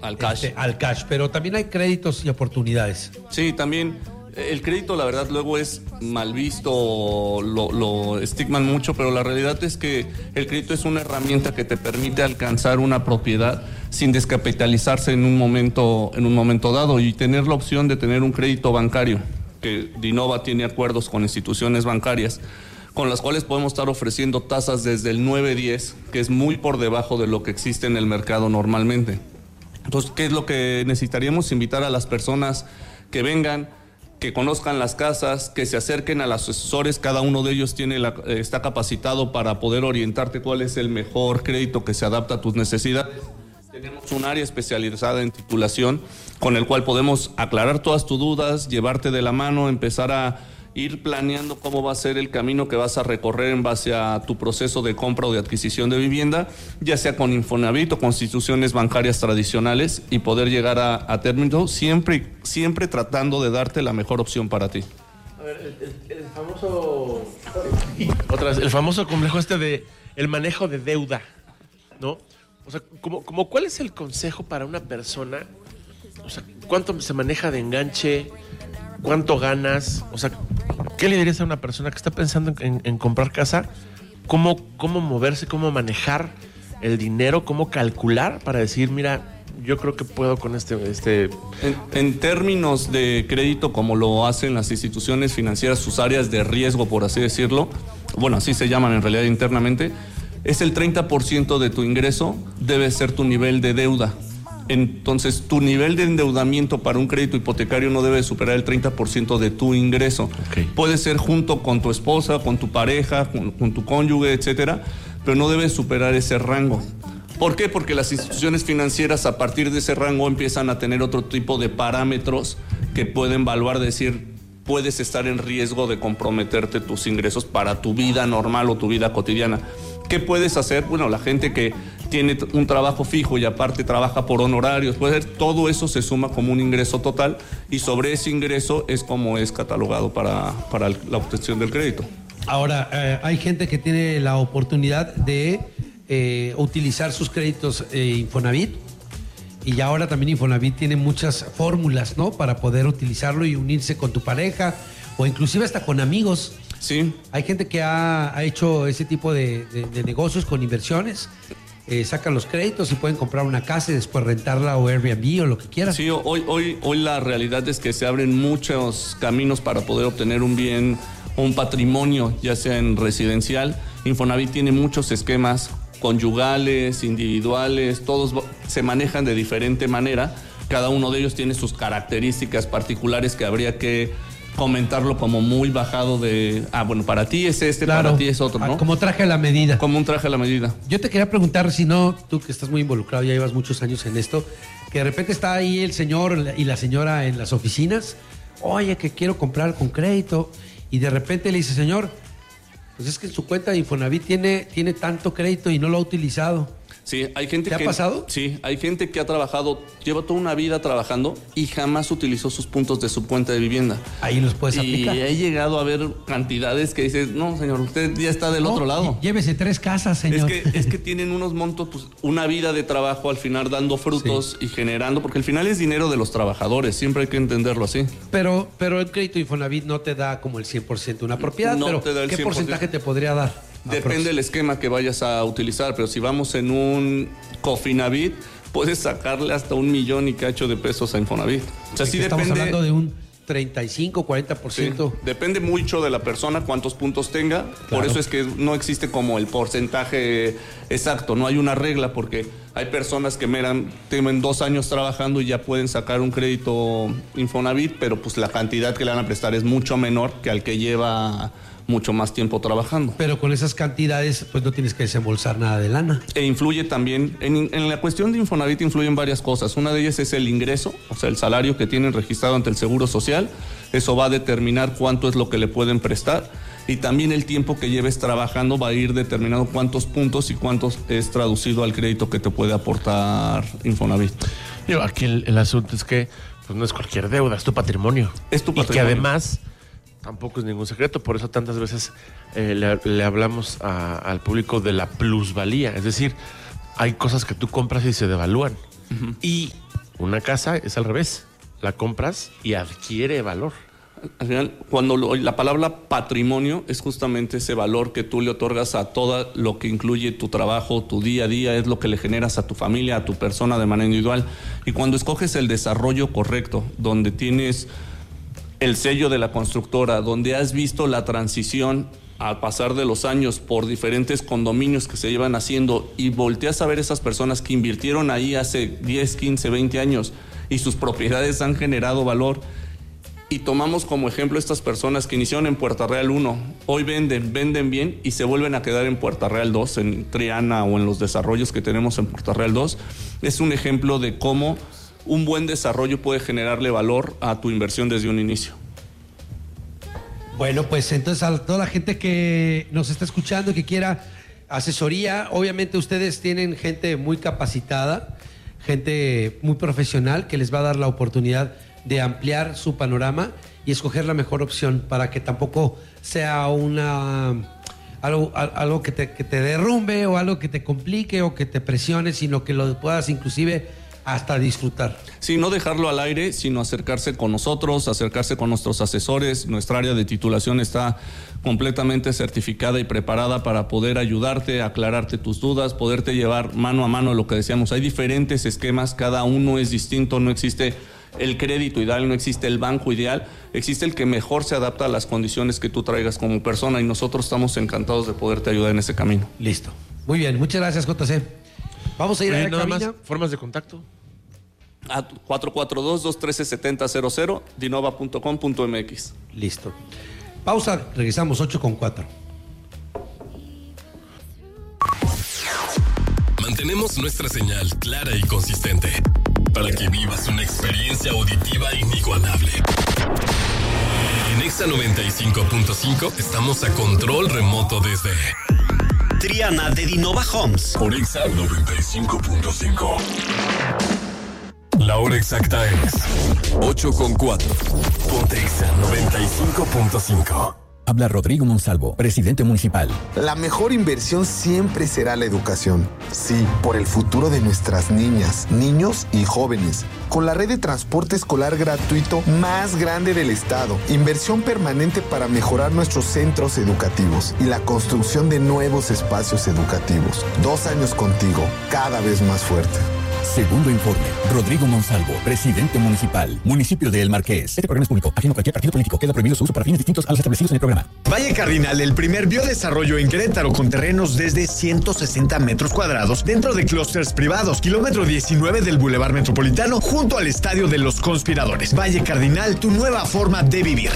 al cash, pero también hay créditos y oportunidades. Sí, también el crédito, la verdad, luego es mal visto, lo estigman mucho, pero la realidad es que el crédito es una herramienta que te permite alcanzar una propiedad sin descapitalizarse en un momento dado y tener la opción de tener un crédito bancario, que Dinova tiene acuerdos con instituciones bancarias con las cuales podemos estar ofreciendo tasas desde el 9-10, que es muy por debajo de lo que existe en el mercado normalmente. Entonces, ¿qué es lo que necesitaríamos? Invitar a las personas que vengan, que conozcan las casas, que se acerquen a los asesores. Cada uno de ellos está capacitado para poder orientarte cuál es el mejor crédito que se adapta a tus necesidades. Tenemos un área especializada en titulación con el cual podemos aclarar todas tus dudas, llevarte de la mano, empezar a ir planeando cómo va a ser el camino que vas a recorrer en base a tu proceso de compra o de adquisición de vivienda, ya sea con Infonavit o con instituciones bancarias tradicionales, y poder llegar a término siempre tratando de darte la mejor opción para ti. A ver, el famoso... Otra vez, el famoso complejo de el manejo de deuda, ¿no? O sea, como ¿cuál es el consejo para una persona? O sea, ¿cuánto se maneja de enganche? ¿Cuánto ganas? O sea, ¿qué le dirías a una persona que está pensando en comprar casa? ¿Cómo moverse? ¿Cómo manejar el dinero? ¿Cómo calcular para decir, mira, yo creo que puedo con este... En términos de crédito, como lo hacen las instituciones financieras, sus áreas de riesgo, por así decirlo, bueno, así se llaman en realidad internamente, es el 30% de tu ingreso debe ser tu nivel de deuda. Entonces, tu nivel de endeudamiento para un crédito hipotecario no debe superar el 30% de tu ingreso. Okay. Puede ser junto con tu esposa, con tu pareja, con tu cónyuge, etcétera, pero no debe superar ese rango. ¿Por qué? Porque las instituciones financieras a partir de ese rango empiezan a tener otro tipo de parámetros que pueden evaluar, decir, puedes estar en riesgo de comprometerte tus ingresos para tu vida normal o tu vida cotidiana. ¿Qué puedes hacer? Bueno, la gente que tiene un trabajo fijo y aparte trabaja por honorarios, puede ser, todo eso se suma como un ingreso total y sobre ese ingreso es como es catalogado para la obtención del crédito. Ahora, hay gente que tiene la oportunidad de utilizar sus créditos Infonavit, y ahora también Infonavit tiene muchas fórmulas, ¿no? Para poder utilizarlo y unirse con tu pareja o inclusive hasta con amigos. Sí. Hay gente que ha hecho ese tipo de negocios con inversiones, sacan los créditos y pueden comprar una casa y después rentarla o Airbnb o lo que quieran. Sí, hoy la realidad es que se abren muchos caminos para poder obtener un bien o un patrimonio, ya sea en residencial. Infonavit tiene muchos esquemas conyugales, individuales, todos se manejan de diferente manera. Cada uno de ellos tiene sus características particulares que habría que comentarlo como muy bajado de, bueno, para ti es claro, para ti es otro, ¿no? Como traje a la medida. Como un traje a la medida. Yo te quería preguntar, si no, tú que estás muy involucrado, ya llevas muchos años en esto, que de repente está ahí el señor y la señora en las oficinas, oye, que quiero comprar con crédito, y de repente le dice, señor, pues es que en su cuenta de Infonavit tiene tanto crédito y no lo ha utilizado. Sí, hay gente ¿Te ha pasado? Sí, hay gente que ha trabajado, lleva toda una vida trabajando y jamás utilizó sus puntos de su cuenta de vivienda. Ahí los puedes aplicar. Y he llegado a ver cantidades que dices, no, señor, usted ya está del otro lado. Llévese 3 casas, señor. Es que tienen unos montos, pues, una vida de trabajo al final dando frutos y generando, porque al final es dinero de los trabajadores, siempre hay que entenderlo así. Pero el crédito Infonavit no te da como el 100% una propiedad, no pero te da el ¿qué 100%. Porcentaje te podría dar? Depende del esquema que vayas a utilizar, pero si vamos en un Cofinavit, puedes sacarle hasta 1 millón y cacho de pesos a Infonavit. O sea, sí estamos depende, hablando de un 35, 40%. Sí, depende mucho de la persona, cuántos puntos tenga. Claro. Por eso es que no existe como el porcentaje exacto, no hay una regla, porque hay personas que tienen 2 años trabajando y ya pueden sacar un crédito Infonavit, pero pues la cantidad que le van a prestar es mucho menor que al que lleva mucho más tiempo trabajando. Pero con esas cantidades, pues no tienes que desembolsar nada de lana. E influye también, en la cuestión de Infonavit influyen varias cosas. Una de ellas es el ingreso, o sea, el salario que tienen registrado ante el Seguro Social. Eso va a determinar cuánto es lo que le pueden prestar. Y también el tiempo que lleves trabajando va a ir determinando cuántos puntos y cuántos es traducido al crédito que te puede aportar Infonavit. Aquí el asunto es que pues no es cualquier deuda, es tu patrimonio. Es tu patrimonio. Y que además tampoco es ningún secreto, por eso tantas veces le hablamos al público de la plusvalía. Es decir, hay cosas que tú compras y se devalúan. Uh-huh. Y Una casa es al revés. La compras y adquiere valor. Al final, cuando la palabra patrimonio es justamente ese valor que tú le otorgas a todo lo que incluye tu trabajo, tu día a día, es lo que le generas a tu familia, a tu persona de manera individual. Y cuando escoges el desarrollo correcto, donde tienes el sello de la constructora, donde has visto la transición al pasar de los años por diferentes condominios que se llevan haciendo y volteas a ver esas personas que invirtieron ahí hace 10, 15, 20 años y sus propiedades han generado valor, y tomamos como ejemplo estas personas que iniciaron en Puerta Real 1, hoy venden bien y se vuelven a quedar en Puerta Real 2, en Triana o en los desarrollos que tenemos en Puerta Real 2, es un ejemplo de cómo un buen desarrollo puede generarle valor a tu inversión desde un inicio. Bueno, pues entonces a toda la gente que nos está escuchando y que quiera asesoría, obviamente ustedes tienen gente muy capacitada, gente muy profesional que les va a dar la oportunidad de ampliar su panorama y escoger la mejor opción para que tampoco sea algo que te derrumbe o algo que te complique o que te presione, sino que lo puedas inclusive hasta disfrutar. Sí, no dejarlo al aire, sino acercarse con nosotros, acercarse con nuestros asesores. Nuestra área de titulación está completamente certificada y preparada para poder ayudarte, aclararte tus dudas, poderte llevar mano a mano lo que decíamos. Hay diferentes esquemas, cada uno es distinto, no existe el crédito ideal, no existe el banco ideal, existe el que mejor se adapta a las condiciones que tú traigas como persona, y nosotros estamos encantados de poderte ayudar en ese camino. Listo. Muy bien, muchas gracias, JC. Vamos a ir a la nada cabina. Más, formas de contacto. A 442-213-7000, dinova.com.mx. Listo. Pausa, regresamos 8:04. Mantenemos nuestra señal clara y consistente para que vivas una experiencia auditiva inigualable. En Exa 95.5 estamos a control remoto desde Triana de Dinova Homes. por Exa 95.5. La hora exacta es 8:04. Ponte Exa 95.5. Habla Rodrigo Monsalvo, presidente municipal. La mejor inversión siempre será la educación. Sí, por el futuro de nuestras niñas, niños y jóvenes. Con la red de transporte escolar gratuito más grande del estado. Inversión permanente para mejorar nuestros centros educativos y la construcción de nuevos espacios educativos. 2 años contigo, cada vez más fuerte. Segundo informe, Rodrigo Monsalvo, presidente municipal, municipio de El Marqués. Este programa es público, ajeno a cualquier partido político. Queda prohibido su uso para fines distintos a los establecidos en el programa. Valle Cardinal, el primer biodesarrollo en Querétaro con terrenos desde 160 metros cuadrados dentro de clústeres privados. Kilómetro 19 del Boulevard Metropolitano junto al Estadio de los Conspiradores. Valle Cardinal, tu nueva forma de vivir.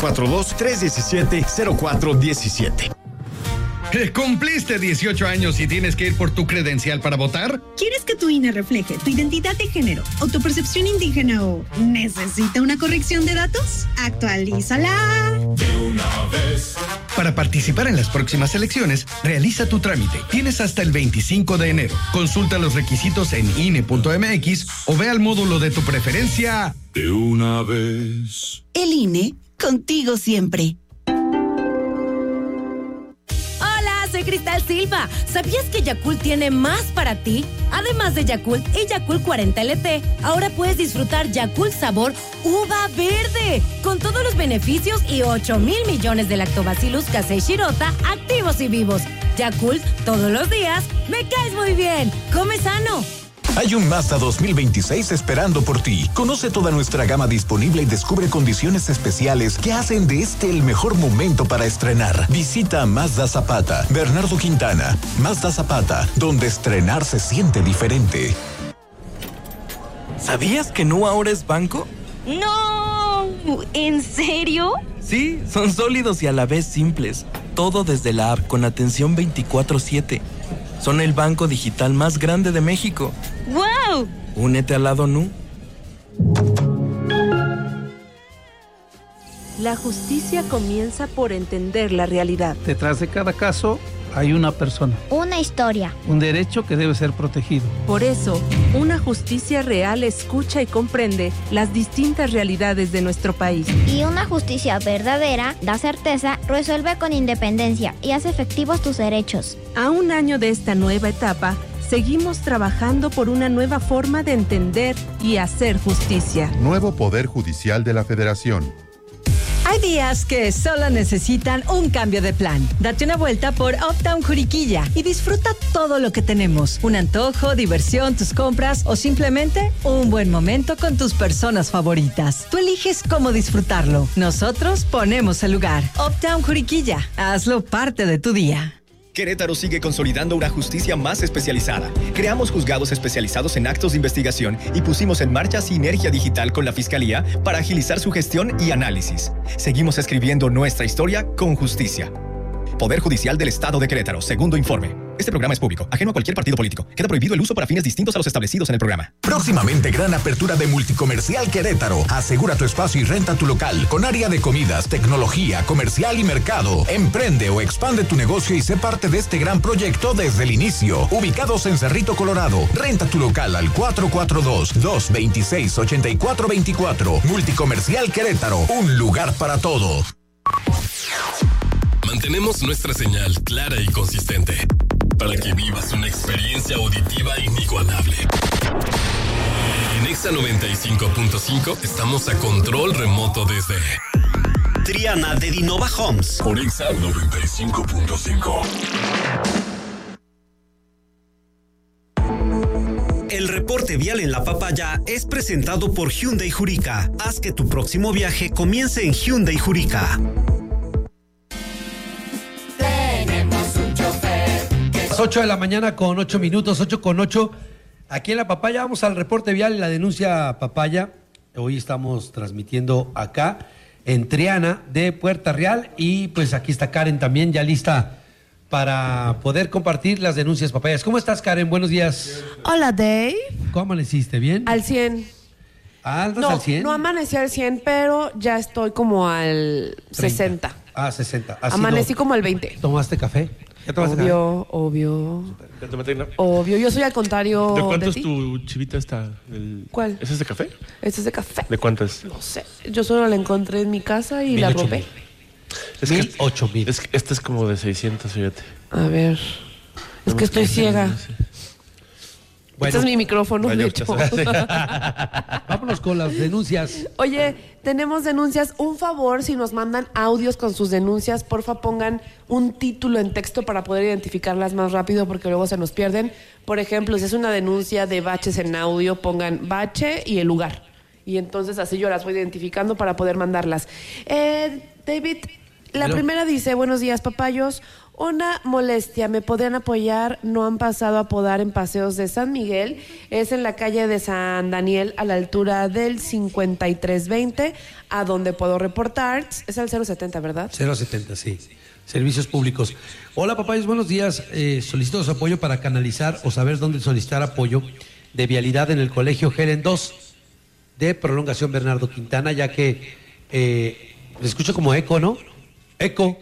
442-317-0417. ¿Cumpliste 18 años y tienes que ir por tu credencial para votar? ¿Quieres que tu INE refleje tu identidad de género, autopercepción indígena o necesita una corrección de datos? ¡Actualízala! De una vez. Para participar en las próximas elecciones, realiza tu trámite. Tienes hasta el 25 de enero. Consulta los requisitos en INE.mx o ve al módulo de tu preferencia. De una vez. El INE, contigo siempre. Soy Cristal Silva. ¿Sabías que Yakult tiene más para ti? Además de Yakult y Yakult 40 LT, ahora puedes disfrutar Yakult sabor uva verde, con todos los beneficios y 8,000 millones de lactobacillus casei shirota activos y vivos. Yakult, todos los días, me caes muy bien. Come sano. Hay un Mazda 2026 esperando por ti. Conoce toda nuestra gama disponible y descubre condiciones especiales que hacen de este el mejor momento para estrenar. Visita Mazda Zapata, Bernardo Quintana. Mazda Zapata, donde estrenar se siente diferente. ¿Sabías que Nu ahora es banco? ¡No! ¿En serio? Sí, son sólidos y a la vez simples. Todo desde la app con atención 24/7. Son el banco digital más grande de México. ¡Wow! Únete al lado Nu. La justicia comienza por entender la realidad. Detrás de cada caso hay una persona. Una historia. Un derecho que debe ser protegido. Por eso, una justicia real escucha y comprende las distintas realidades de nuestro país. Y una justicia verdadera da certeza, resuelve con independencia y hace efectivos tus derechos. A un año de esta nueva etapa, seguimos trabajando por una nueva forma de entender y hacer justicia. Nuevo Poder Judicial de la Federación. Hay días que solo necesitan un cambio de plan. Date una vuelta por Uptown Juriquilla y disfruta todo lo que tenemos. Un antojo, diversión, tus compras o simplemente un buen momento con tus personas favoritas. Tú eliges cómo disfrutarlo. Nosotros ponemos el lugar. Uptown Juriquilla. Hazlo parte de tu día. Querétaro sigue consolidando una justicia más especializada. Creamos juzgados especializados en actos de investigación y pusimos en marcha Sinergia Digital con la Fiscalía para agilizar su gestión y análisis. Seguimos escribiendo nuestra historia con justicia. Poder Judicial del Estado de Querétaro, segundo informe. Este programa es público, ajeno a cualquier partido político. Queda prohibido el uso para fines distintos a los establecidos en el programa. Próximamente, gran apertura de Multicomercial Querétaro. Asegura tu espacio y renta tu local con área de comidas, tecnología, comercial y mercado. Emprende o expande tu negocio y sé parte de este gran proyecto desde el inicio. Ubicados en Cerrito, Colorado. Renta tu local al 442-226-8424. Multicomercial Querétaro, un lugar para todo. Mantenemos nuestra señal clara y consistente para que vivas una experiencia auditiva inigualable. En Exa 95.5 estamos a control remoto desde Triana de Dinova Homes. Por Exa 95.5. El reporte vial en La Papaya es presentado por Hyundai Jurica. Haz que tu próximo viaje comience en Hyundai Jurica. Las 8 de la mañana con 8 minutos, 8 con 8. Aquí en La Papaya vamos al reporte vial y la denuncia Papaya. Hoy estamos transmitiendo acá en Triana de Puerta Real y pues aquí está Karen también ya lista para poder compartir las denuncias Papayas. ¿Cómo estás, Karen? Buenos días. Hola, Dave. ¿Cómo amaneciste? ¿Bien? Al 100. ¿Andas al 100? No amanecí al 100, pero ya estoy como al 60. 30. Ah, 60. Amanecí como al 20. ¿Tomaste café? ¿Ya tomaste café? Obvio. Yo soy al contrario. ¿De cuánto ti? es tu chivita esta? ¿Cuál? ¿Ese es de café? Este es de café. ¿De cuánto es? No sé. Yo solo la encontré en mi casa y la robé. Es que 8,000. Este es como de 600, fíjate. A ver. Es que estoy ciega. Bueno, este es mi micrófono, de hecho. Vámonos con las denuncias. Oye, tenemos denuncias. Un favor, si nos mandan audios con sus denuncias, porfa pongan un título en texto para poder identificarlas más rápido porque luego se nos pierden. Por ejemplo, si es una denuncia de baches en audio, pongan bache y el lugar. Y entonces así yo las voy identificando para poder mandarlas. David, la primera dice, buenos días, papayos. Una molestia, ¿me podrían apoyar? No han pasado a podar en Paseos de San Miguel. Es en la calle de San Daniel, a la altura del 5320, a donde puedo reportar. Es al 070, ¿verdad? 070, sí. Servicios públicos. Hola, papayos, buenos días. Solicito su apoyo para canalizar o saber dónde solicitar apoyo de vialidad en el colegio Helen 2 de Prolongación Bernardo Quintana, ya que le escucho como eco, ¿no? Eco.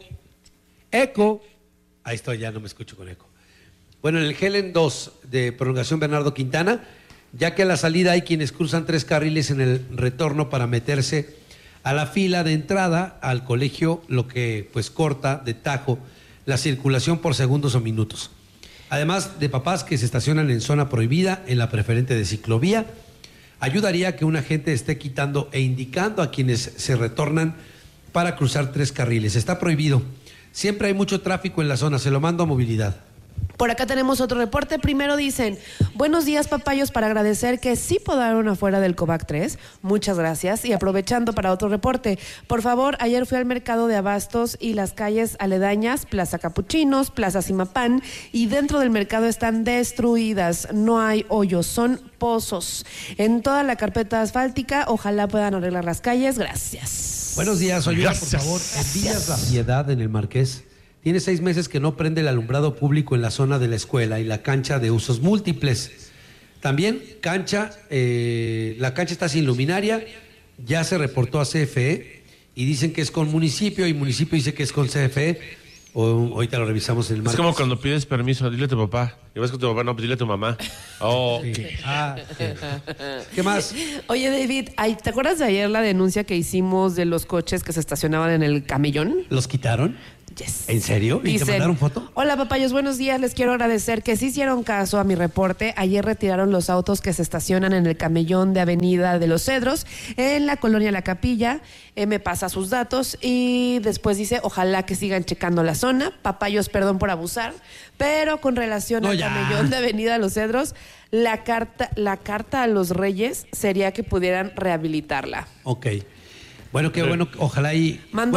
Ahí estoy, ya no me escucho con eco. Bueno, en el Helen 2 de Prolongación Bernardo Quintana, ya que a la salida hay quienes cruzan 3 carriles en el retorno para meterse a la fila de entrada al colegio, lo que pues corta de tajo la circulación por segundos o minutos. Además de papás que se estacionan en zona prohibida en la preferente de ciclovía, ayudaría a que un agente esté quitando e indicando a quienes se retornan para cruzar 3 carriles. Está prohibido. Siempre hay mucho tráfico en la zona, se lo mando a movilidad. Por acá tenemos otro reporte. Primero dicen, buenos días, papayos, para agradecer que sí podaron afuera del COVAC 3. Muchas gracias. Y aprovechando para otro reporte, por favor, ayer fui al mercado de abastos y las calles aledañas, Plaza Capuchinos, Plaza Simapán, y dentro del mercado están destruidas. No hay hoyos, son pozos. En toda la carpeta asfáltica, ojalá puedan arreglar las calles. Gracias. Buenos días, Olivia, por favor. En Villas La Piedad, en el Marqués, tiene 6 meses que no prende el alumbrado público en la zona de la escuela y la cancha de usos múltiples. También la cancha está sin luminaria, ya se reportó a CFE y dicen que es con municipio y municipio dice que es con CFE. Ahorita lo revisamos en el Marqués. Es como cuando pides permiso, dile a tu papá. Y vas con tu papá, no, pues dile a tu mamá. Oh, sí. ¿Qué más? Oye, David, ¿te acuerdas de ayer la denuncia que hicimos de los coches que se estacionaban en el camellón? ¿Los quitaron? Yes. ¿En serio? ¿Y te Dicen, mandaron foto? Hola papayos, buenos días. Les quiero agradecer que sí hicieron caso a mi reporte. Ayer retiraron los autos que se estacionan en el camellón de Avenida de los Cedros, en la colonia La Capilla. Me pasa sus datos y después dice, ojalá que sigan checando la zona. Papayos, perdón por abusar, pero con relación al camellón de Avenida de los Cedros, la carta a los Reyes sería que pudieran rehabilitarla. Ok. Bueno, qué bueno, ojalá y... Mandó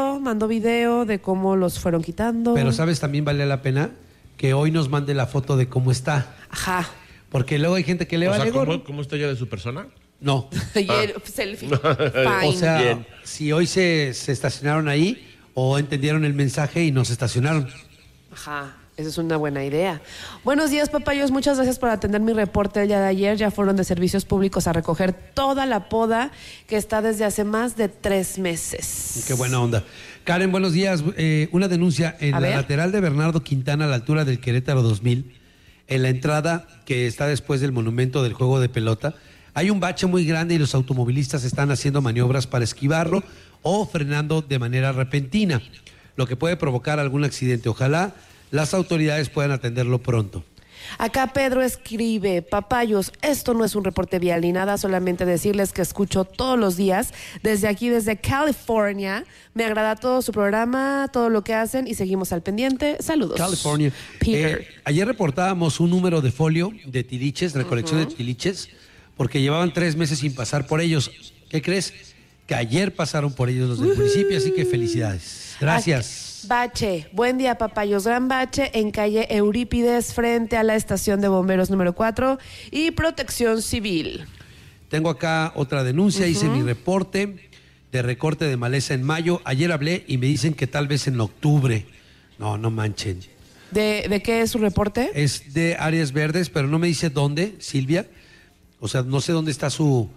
video de cómo los fueron quitando. Pero, ¿sabes? También vale la pena que hoy nos mande la foto de cómo está. Ajá. Porque luego hay gente que le vale gorro. ¿Cómo está ya de su persona? No. Selfie. O sea, si hoy se estacionaron ahí o entendieron el mensaje y nos estacionaron. Ajá. Esa es una buena idea. Buenos días, papayos. Muchas gracias por atender mi reporte el día de ayer. Ya fueron de servicios públicos a recoger toda la poda que está desde hace más de 3 meses. Qué buena onda. Karen, buenos días. Una denuncia en la lateral de Bernardo Quintana, a la altura del Querétaro 2000, en la entrada que está después del monumento del juego de pelota. Hay un bache muy grande y los automovilistas están haciendo maniobras para esquivarlo o frenando de manera repentina, lo que puede provocar algún accidente. Ojalá las autoridades puedan atenderlo pronto. Acá Pedro escribe, papayos, esto no es un reporte vial ni nada, solamente decirles que escucho todos los días, desde aquí, desde California. Me agrada todo su programa, todo lo que hacen y seguimos al pendiente. Saludos. California. Ayer reportábamos un número de folio de tiliches, recolección de tiliches, porque llevaban 3 meses sin pasar por ellos. ¿Qué crees? Que ayer pasaron por ellos los del municipio, así que felicidades. Gracias. Bache, buen día papayos, gran bache en calle Eurípides frente a la estación de bomberos número 4 y Protección Civil. Tengo acá otra denuncia, hice mi reporte de recorte de maleza en mayo. Ayer hablé y me dicen que tal vez en octubre. No manchen. ¿De qué es su reporte? Es de áreas verdes, pero no me dice dónde, Silvia. O sea, no sé dónde está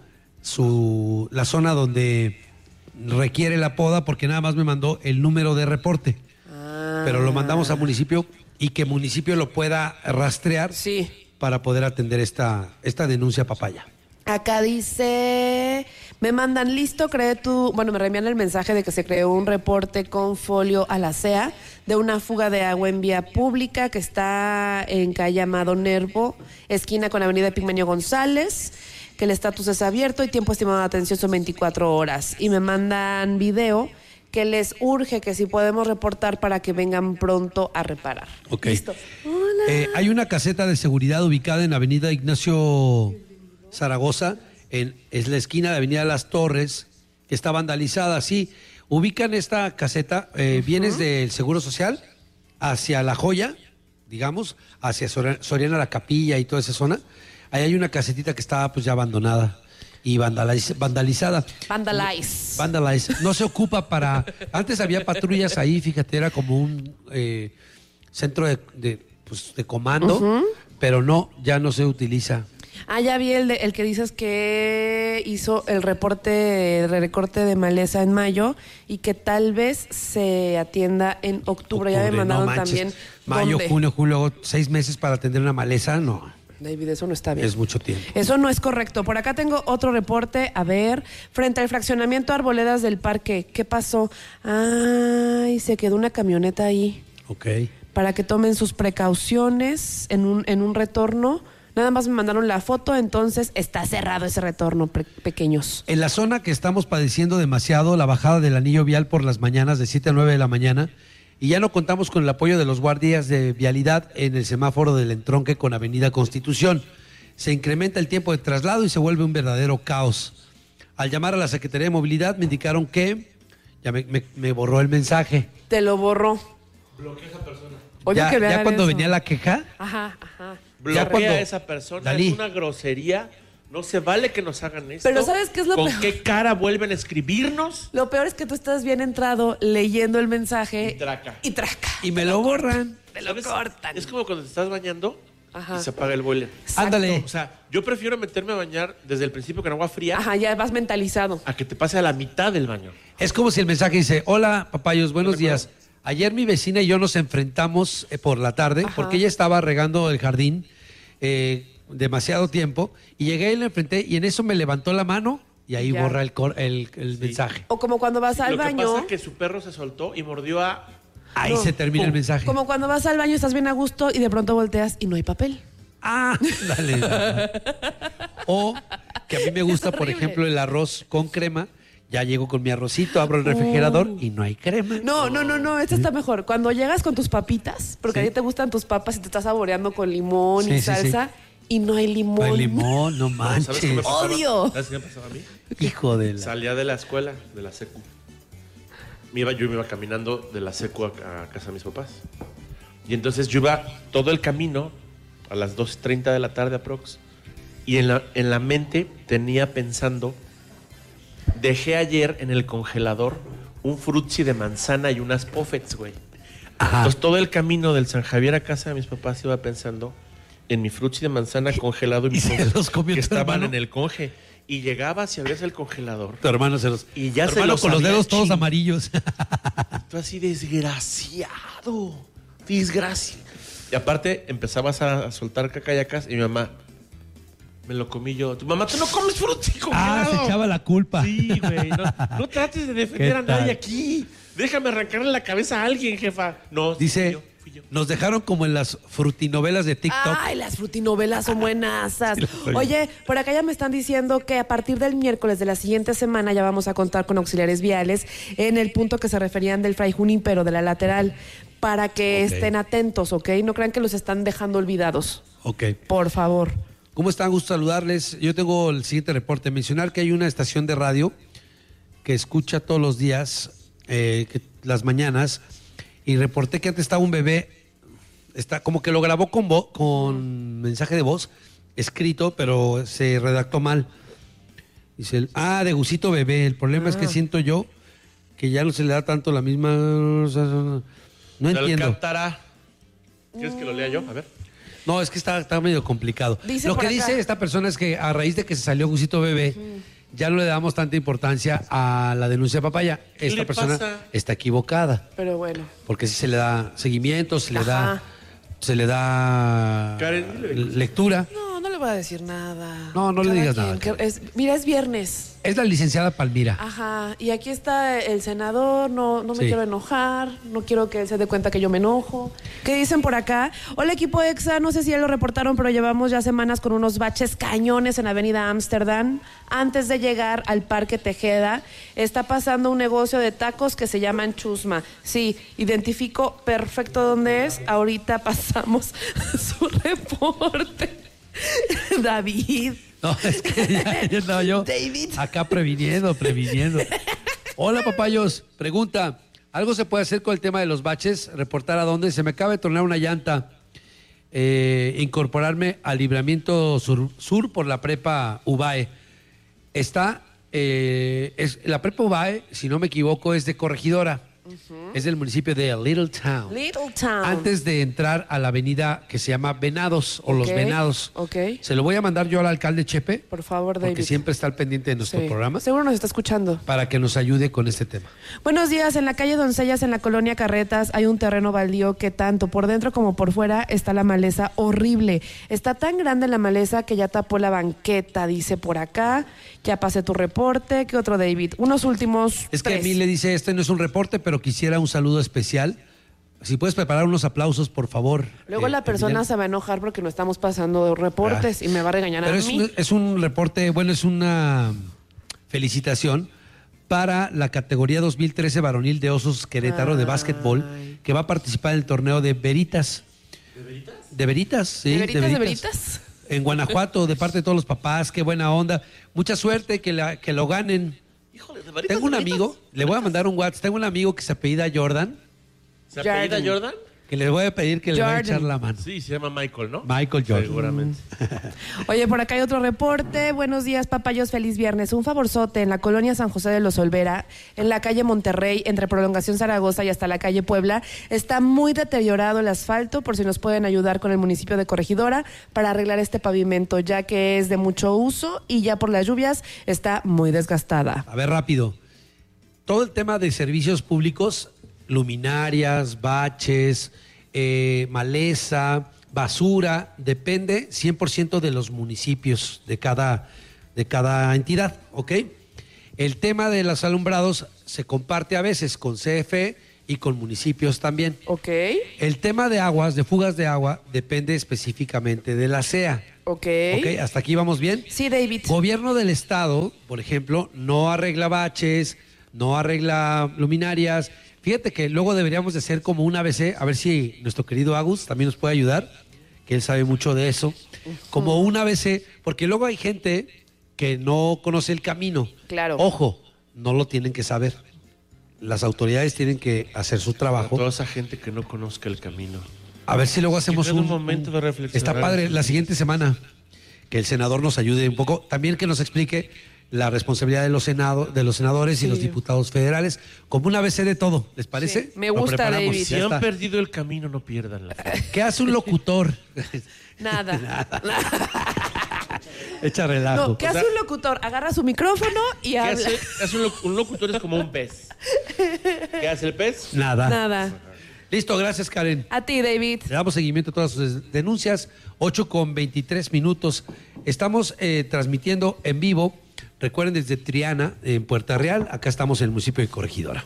la zona donde requiere la poda, porque nada más me mandó el número de reporte. Pero lo mandamos a municipio y que municipio lo pueda rastrear para poder atender esta denuncia papaya. Acá dice, me mandan listo, me reenvían el mensaje de que se creó un reporte con folio a la CEA de una fuga de agua en vía pública que está en calle Amado Nervo, esquina con Avenida Epigmenio González, que el estatus es abierto y tiempo estimado de atención son 24 horas. Y me mandan video que les urge que si podemos reportar para que vengan pronto a reparar. Ok. Listo. Hola. Hay una caseta de seguridad ubicada en Avenida Ignacio Zaragoza, es la esquina de Avenida Las Torres, que está vandalizada. Sí, ubican esta caseta, vienes del Seguro Social hacia La Joya, digamos, hacia Soriana La Capilla y toda esa zona. Ahí hay una casetita que está pues ya abandonada y vandalizada. Vandalize. No se ocupa para... Antes había patrullas ahí, fíjate, era como un centro de comando, pero ya no se utiliza. Ya vi el que dices que hizo el recorte de maleza en mayo y que tal vez se atienda en octubre. Ya me mandaron también. Mayo, junio, julio, 6 meses para atender una maleza, no. David, eso no está bien. Es mucho tiempo. Eso no es correcto. Por acá tengo otro reporte. A ver, frente al fraccionamiento Arboledas del Parque, ¿qué pasó? Se quedó una camioneta ahí. Ok. Para que tomen sus precauciones en un retorno. Nada más me mandaron la foto, entonces está cerrado ese retorno, pequeños. En la zona que estamos padeciendo demasiado, la bajada del anillo vial por las mañanas de 7 a 9 de la mañana, y ya no contamos con el apoyo de los guardias de vialidad en el semáforo del entronque con Avenida Constitución. Se incrementa el tiempo de traslado y se vuelve un verdadero caos. Al llamar a la Secretaría de Movilidad me indicaron que ya me borró el mensaje. Te lo borró. Bloquea a esa persona. Oye, ya cuando venía la queja. Ajá. Bloquea a esa persona. Es una grosería. No se vale que nos hagan esto. Pero ¿sabes qué es lo peor? ¿Con qué cara vuelven a escribirnos? Lo peor es que tú estás bien entrado leyendo el mensaje. Y traca. Y me lo borran. Me lo cortan. Es como cuando te estás bañando y se apaga el boiler. Ándale. O sea, yo prefiero meterme a bañar desde el principio con agua fría. Ya vas mentalizado. A que te pase a la mitad del baño. Es como si el mensaje dice, hola papayos, buenos días. Ayer mi vecina y yo nos enfrentamos por la tarde porque ella estaba regando el jardín demasiado tiempo y llegué y le enfrenté y en eso me levantó la mano y ahí borra el mensaje. O como cuando vas al baño. Lo que pasa es que su perro se soltó y mordió a Ahí No. se termina el mensaje. Como cuando vas al baño, estás bien a gusto y de pronto volteas y no hay papel. Ah, dale. O que a mí me gusta, por horrible. ejemplo, el arroz con crema. Ya llego con mi arrocito, abro el refrigerador y no hay crema. No, este está mejor. Cuando llegas con tus papitas, porque a ti te gustan tus papas y te estás saboreando con limón y Sí, sí, salsa, y no hay limón. No hay limón, no manches. ¿Sabes qué me pasaba? ¡Odio! ¿Sabes qué me pasaba a mí? Hijo de la... Salía de la escuela, de la secu. Yo me iba caminando de la secu a casa de mis papás. Y entonces yo iba todo el camino a las 2:30 de la tarde aprox. Y en la mente tenía pensando, dejé ayer en el congelador un frutzi de manzana y unas puffets, güey. Entonces todo el camino del San Javier a casa de mis papás iba pensando en mi frutzi de manzana congelado y mis puffets que estaban en el conge. Y llegabas y abrías el congelador. Tu hermano se los... Y ya tu se hermano los con los había dedos todos ching- amarillos. Tú así, desgraciado. Desgraciado. Y aparte empezabas a soltar cacayacas y mi mamá, me lo comí yo. Tu mamá, tú no comes frutzi congelado. Se echaba la culpa. Sí, güey. No trates de defender ¿Qué a nadie tal? aquí. Déjame arrancarle la cabeza a alguien, jefa. No, Dice, nos dejaron como en las frutinovelas de TikTok. Ay, las frutinovelas son buenasas. Sí, las oigo. Oye, por acá ya me están diciendo que a partir del miércoles de la siguiente semana ya vamos a contar con auxiliares viales en el punto que se referían del Fray Junípero, de la lateral, para que Ok. estén atentos, ¿ok? No crean que los están dejando olvidados. Ok. Por favor. ¿Cómo están? Gusto saludarles. Yo tengo el siguiente reporte. Mencionar que hay una estación de radio que escucha todos los días, las mañanas, y reporté que antes estaba un bebé, como que lo grabó con mensaje de voz, escrito, pero se redactó mal. Dice, de Gusito Bebé. El problema es que siento yo que ya no se le da tanto la misma... No Del entiendo. Alcántara. ¿Quieres que lo lea yo? A ver. No, es que está medio complicado. Dice Lo por que acá. dice esta persona es que a raíz de que se salió Gusito Bebé, ya no le damos tanta importancia a la denuncia de Papaya. Esta le persona pasa? está equivocada, Pero bueno. porque sí se le da seguimiento, se le Ajá. da Karen, dile. lectura. No le voy a decir nada. No le Cada digas quien, nada. que mira, es viernes. Es la licenciada Palmira. Ajá, y aquí está el senador, no me Sí. quiero enojar, no quiero que él se dé cuenta que yo me enojo. ¿Qué dicen por acá? Hola equipo EXA, no sé si ya lo reportaron, pero llevamos ya semanas con unos baches cañones en Avenida Ámsterdam. Antes de llegar al Parque Tejeda, está pasando un negocio de tacos que se llaman Chusma. Sí, identifico perfecto dónde es. Ahorita pasamos su reporte. David. No, es que ya estaba yo acá previniendo. Hola, papayos. Pregunta, ¿algo se puede hacer con el tema de los baches? ¿Reportar a dónde? Se me acaba de tornar una llanta. Incorporarme al libramiento sur por la prepa UBAE. Está, la prepa UBAE, si no me equivoco, es de Corregidora. Es del municipio de Little Town. Little Town. Antes de entrar a la avenida que se llama Venados o Los Ok, Venados. ok. Se lo voy a mandar yo al alcalde Chepe. Por favor, David. Porque siempre está al pendiente de nuestro Sí. programa. Seguro nos está escuchando. Para que nos ayude con este tema. Buenos días, en la calle Doncellas, en la colonia Carretas, hay un terreno baldío que tanto por dentro como por fuera está la maleza horrible. Está tan grande la maleza que ya tapó la banqueta, dice por acá. Ya pasé tu reporte. ¿Qué otro, David? Unos últimos Es que a 3. mí le dice, este no es un reporte, pero quisiera un saludo especial. Si puedes preparar unos aplausos, por favor. Luego la persona Emiliano. se va a enojar porque no estamos pasando reportes y me va a regañar Pero a es mí. es un reporte, bueno, es una felicitación para la categoría 2013 varonil de Osos Querétaro de básquetbol, que va a participar en el torneo de Veritas. ¿De Veritas? De Veritas, sí. ¿De veritas? En Guanajuato, de parte de todos los papás, qué buena onda. Mucha suerte, que lo ganen. Tengo un amigo, le voy a mandar un WhatsApp, tengo un amigo que se apellida Jordan, ¿Se apellida Jordan? que le voy a pedir que le vaya a Jordan. echar la mano. Sí, se llama Michael, ¿no? Michael Jordan. Seguramente. Oye, por acá hay otro reporte. Buenos días, papayos, feliz viernes. Un favorzote en la colonia San José de los Olvera, en la calle Monterrey, entre Prolongación Zaragoza y hasta la calle Puebla. Está muy deteriorado el asfalto, por si nos pueden ayudar con el municipio de Corregidora para arreglar este pavimento, ya que es de mucho uso y ya por las lluvias está muy desgastada. A ver, rápido. Todo el tema de servicios públicos, luminarias, baches, maleza, basura, depende 100% de los municipios de cada entidad, ¿ok? El tema de los alumbrados se comparte a veces con CFE y con municipios también. Ok. El tema de aguas, de fugas de agua, depende específicamente de la SEA. Ok. ¿Hasta aquí vamos bien? Sí, David. Gobierno del Estado, por ejemplo, no arregla baches, no arregla luminarias. Fíjate que luego deberíamos de hacer como un ABC, a ver si nuestro querido Agus también nos puede ayudar, que él sabe mucho de eso. Como un ABC, porque luego hay gente que no conoce el camino. Claro. Ojo, no lo tienen que saber. Las autoridades tienen que hacer su trabajo. Toda esa gente que no conozca el camino. A ver si luego hacemos un momento de reflexión. Está padre la siguiente semana que el senador nos ayude un poco, también que nos explique la responsabilidad de los senadores y los diputados federales, como una ABC de todo, ¿les parece? Sí, me gusta, David. Si han perdido el camino, no pierdan la fe. ¿Qué hace un locutor? Nada. Echa relajo. No, ¿qué hace un locutor? Agarra su micrófono y habla. ¿Qué hace un locutor? Es como un pez. ¿Qué hace el pez? Nada. Listo, gracias, Karen. A ti, David. Le damos seguimiento a todas sus denuncias. 8:23. Estamos transmitiendo en vivo. Recuerden, desde Triana, en Puerta Real. Acá estamos en el municipio de Corregidora.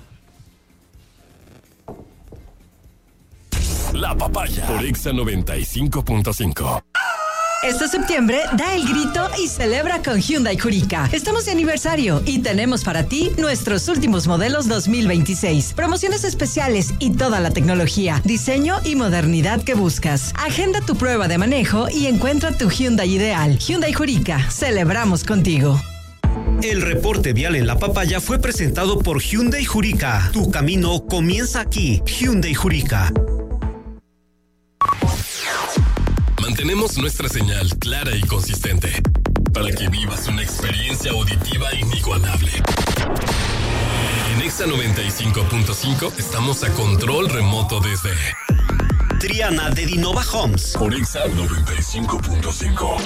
La Papaya por Exa 95.5. Este septiembre, da el grito y celebra con Hyundai Jurica. Estamos de aniversario y tenemos para ti nuestros últimos modelos 2026. Promociones especiales y toda la tecnología, diseño y modernidad que buscas. Agenda tu prueba de manejo y encuentra tu Hyundai ideal. Hyundai Jurica, celebramos contigo. El reporte vial en La Papaya fue presentado por Hyundai Jurica. Tu camino comienza aquí. Hyundai Jurica. Mantenemos nuestra señal clara y consistente para que vivas una experiencia auditiva inigualable. En Exa 95.5 estamos a control remoto desde Triana de Dinova Homes. Por Exa 95.5.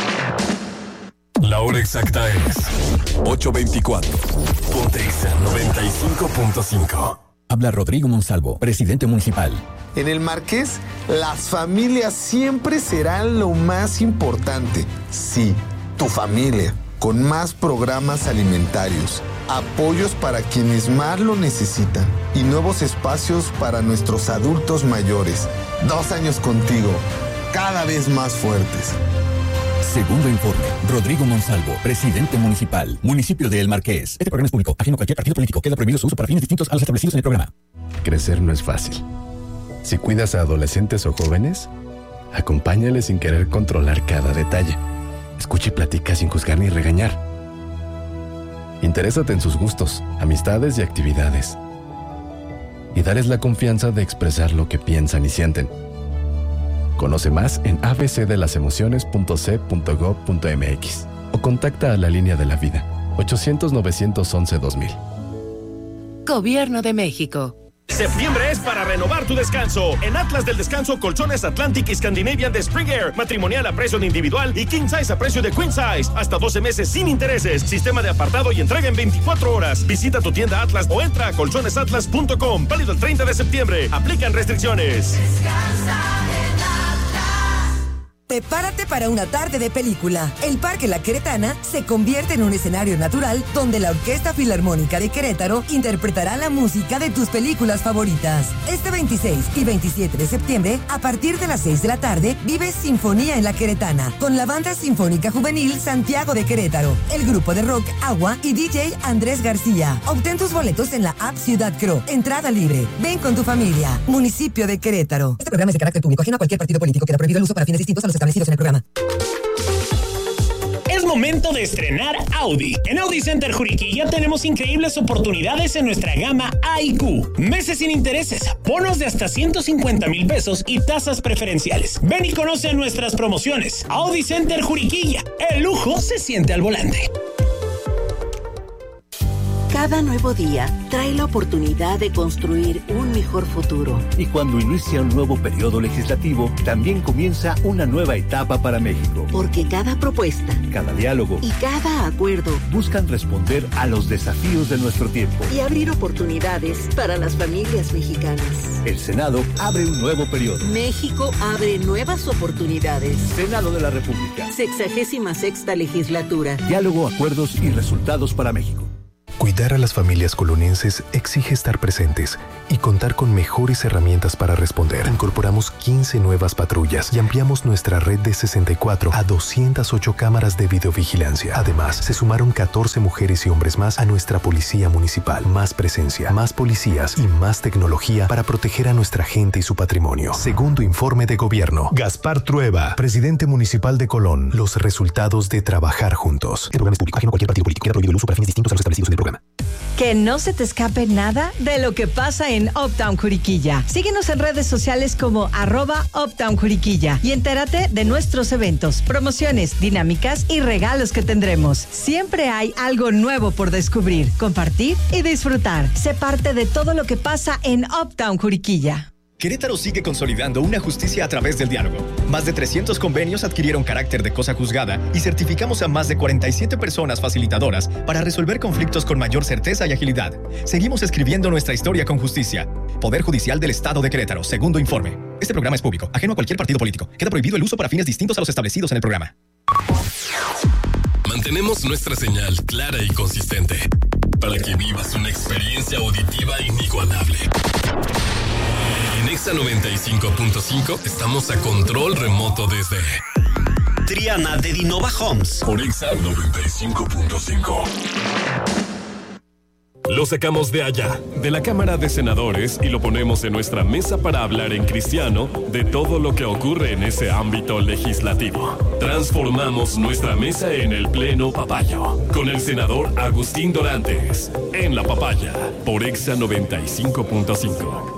La hora exacta es 8:24. Ponte Exa 95.5. Habla Rodrigo Monsalvo, presidente municipal. En el Marqués, las familias siempre serán lo más importante. Sí, tu familia, con más programas alimentarios, apoyos para quienes más lo necesitan y nuevos espacios para nuestros adultos mayores. 2 años contigo, cada vez más fuertes. Segundo informe. Rodrigo Monsalvo, presidente municipal, municipio de El Marqués. Este programa es público, ajeno a cualquier partido político. Queda prohibido su uso para fines distintos a los establecidos en el programa. Crecer no es fácil. Si cuidas a adolescentes o jóvenes, acompáñales sin querer controlar cada detalle. Escucha y platica sin juzgar ni regañar. Interésate en sus gustos, amistades y actividades. Y dales la confianza de expresar lo que piensan y sienten. Conoce más en abcdelasemociones.c.gov.mx o contacta a la Línea de la Vida, 800-911-2000. Gobierno de México. Septiembre es para renovar tu descanso. En Atlas del Descanso, colchones Atlantic y Scandinavian de Spring Air, matrimonial a precio de individual y king size a precio de queen size. Hasta 12 meses sin intereses. Sistema de apartado y entrega en 24 horas. Visita tu tienda Atlas o entra a colchonesatlas.com. Válido el 30 de septiembre. Aplican restricciones. Prepárate para una tarde de película. El Parque La Queretana se convierte en un escenario natural donde la Orquesta Filarmónica de Querétaro interpretará la música de tus películas favoritas. Este 26 y 27 de septiembre, a partir de las 6 de la tarde, vive Sinfonía en La Queretana con la Banda Sinfónica Juvenil Santiago de Querétaro, el grupo de rock Agua y DJ Andrés García. Obtén tus boletos en la app Ciudad Cro. Entrada libre. Ven con tu familia. Municipio de Querétaro. Este programa es de carácter público, ajeno a cualquier partido político. Queda prohibido el uso para fines distintos a los establecidos en el programa. Es momento de estrenar Audi. En Audi Center Juriquilla tenemos increíbles oportunidades en nuestra gama A y Q. Meses sin intereses, bonos de hasta 150,000 pesos y tasas preferenciales. Ven y conoce nuestras promociones. Audi Center Juriquilla. El lujo se siente al volante. Cada nuevo día trae la oportunidad de construir un mejor futuro. Y cuando inicia un nuevo periodo legislativo, también comienza una nueva etapa para México. Porque cada propuesta, cada diálogo y cada acuerdo buscan responder a los desafíos de nuestro tiempo y abrir oportunidades para las familias mexicanas. El Senado abre un nuevo periodo. México abre nuevas oportunidades. Senado de la República. 66ª legislatura. Diálogo, acuerdos y resultados para México. Cuidar a las familias colonienses exige estar presentes y contar con mejores herramientas para responder. Incorporamos 15 nuevas patrullas y ampliamos nuestra red de 64 a 208 cámaras de videovigilancia. Además, se sumaron 14 mujeres y hombres más a nuestra policía municipal. Más presencia, más policías y más tecnología para proteger a nuestra gente y su patrimonio. Segundo informe de gobierno. Gaspar Trueba, presidente municipal de Colón. Los resultados de trabajar juntos. El programa es público, ajeno a cualquier partido político. Queda prohibido el uso para fines distintos a los establecidos en el programa. Que no se te escape nada de lo que pasa en Uptown Juriquilla. Síguenos en redes sociales como @Uptown Juriquilla y entérate de nuestros eventos, promociones, dinámicas y regalos que tendremos. Siempre hay algo nuevo por descubrir, compartir y disfrutar. Sé parte de todo lo que pasa en Uptown Juriquilla. Querétaro sigue consolidando una justicia a través del diálogo. Más de 300 convenios adquirieron carácter de cosa juzgada y certificamos a más de 47 personas facilitadoras para resolver conflictos con mayor certeza y agilidad. Seguimos escribiendo nuestra historia con justicia. Poder Judicial del Estado de Querétaro, segundo informe. Este programa es público, ajeno a cualquier partido político. Queda prohibido el uso para fines distintos a los establecidos en el programa. Mantenemos nuestra señal clara y consistente para que vivas una experiencia auditiva inigualable. En Exa 95.5 estamos a control remoto desde Triana de Dinova Homes. Por Exa 95.5. Lo sacamos de allá, de la Cámara de Senadores, y lo ponemos en nuestra mesa para hablar en cristiano de todo lo que ocurre en ese ámbito legislativo. Transformamos nuestra mesa en el Pleno Papayo, con el senador Agustín Dorantes, en La Papaya, por Exa 95.5.